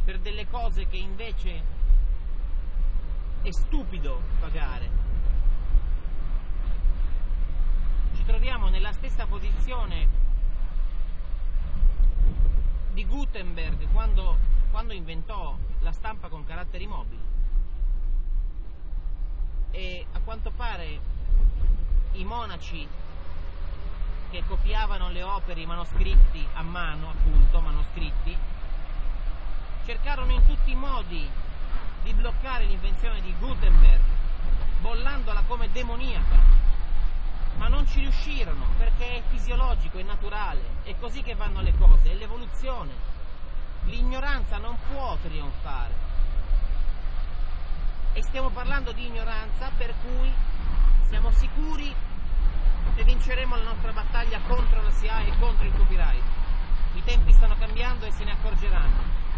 per delle cose che invece è stupido pagare. Ci troviamo nella stessa posizione di Gutenberg quando inventò la stampa con caratteri mobili, e a quanto pare i monaci che copiavano le opere, i manoscritti a mano, appunto, manoscritti, cercarono in tutti i modi di bloccare l'invenzione di Gutenberg, bollandola come demoniaca, ma non ci riuscirono, perché è fisiologico, è naturale, è così che vanno le cose, è l'evoluzione. L'ignoranza non può trionfare, e stiamo parlando di ignoranza per cui siamo sicuri che vinceremo la nostra battaglia contro la SIAE e contro il copyright. I tempi stanno cambiando e se ne accorgeranno.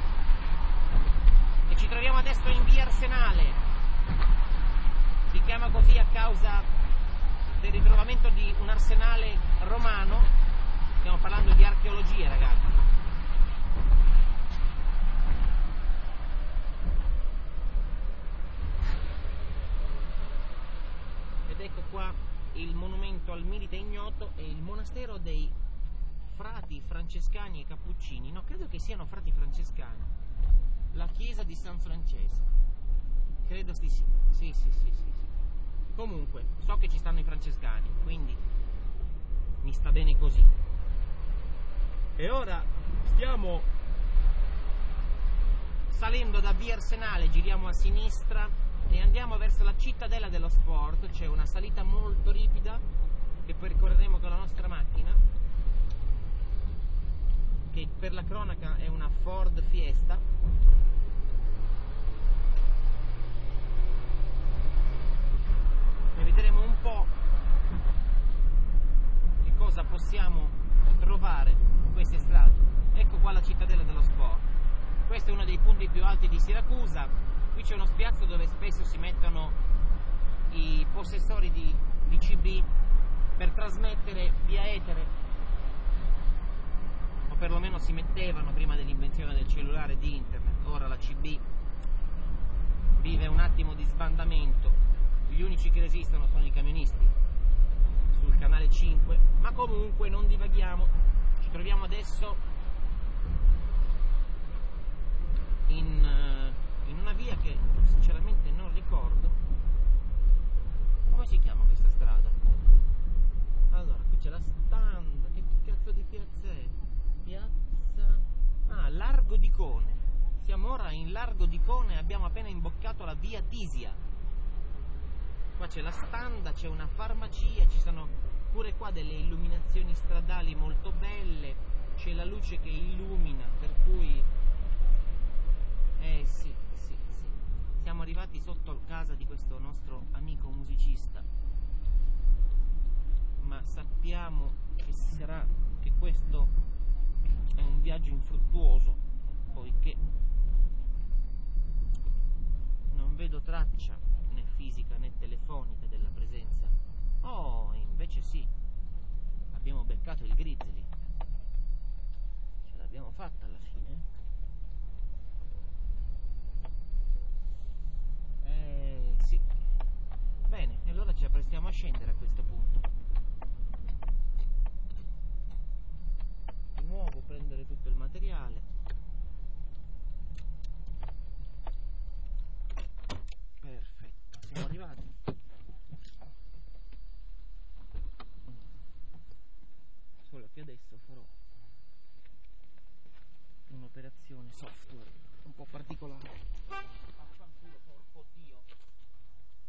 E ci troviamo adesso in via Arsenale, si chiama così a causa del ritrovamento di un arsenale romano. Stiamo parlando di archeologia, ragazzi. Ed ecco qua il monumento al milite ignoto e il monastero dei frati francescani e cappuccini. No, credo che siano frati francescani. La chiesa di San Francesco. Credo sì. Sì. Comunque, so che ci stanno i francescani, quindi mi sta bene così. E ora stiamo salendo da via Arsenale, giriamo a sinistra e andiamo verso la cittadella dello sport. C'è una salita molto ripida che percorreremo con la nostra macchina, che per la cronaca è una Ford Fiesta. E vedremo un po' che cosa possiamo trovare in queste strade. Ecco qua la cittadella dello sport. Questo è uno dei punti più alti di Siracusa. Qui c'è uno spiazzo dove spesso si mettono i possessori di CB per trasmettere via etere, o perlomeno si mettevano prima dell'invenzione del cellulare e di internet. Ora la CB vive un attimo di sbandamento. Gli unici che resistono sono i camionisti sul canale 5, ma comunque non divaghiamo. Ci troviamo adesso in una via che sinceramente non ricordo. Come si chiama questa strada? Allora, qui c'è la Standa. Che cazzo di piazza è? Largo di Cone. Siamo ora in Largo di Cone e abbiamo appena imboccato la via Tisia. Qua c'è la Standa, c'è una farmacia, ci sono pure qua delle illuminazioni stradali molto belle, c'è la luce che illumina, per cui sì. Siamo arrivati sotto casa di questo nostro amico musicista, ma sappiamo che questo è un viaggio infruttuoso, poiché non vedo traccia né fisica né telefonica della presenza. Oh, invece sì, abbiamo beccato il Grizzly, ce l'abbiamo fatta alla fine. Sì. Bene, e allora ci apprestiamo a scendere a questo punto. Di nuovo prendere tutto il materiale. Perfetto, siamo arrivati. Solo che adesso farò un'operazione software un po' particolare. Vaffanculo, porco Dio.